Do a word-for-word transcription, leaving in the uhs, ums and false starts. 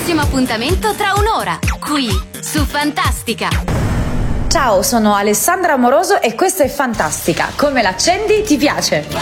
prossimo appuntamento tra un'ora, qui su Fantastica. Ciao, sono Alessandra Amoroso e questo è Fantastica. Come l'accendi ti piace?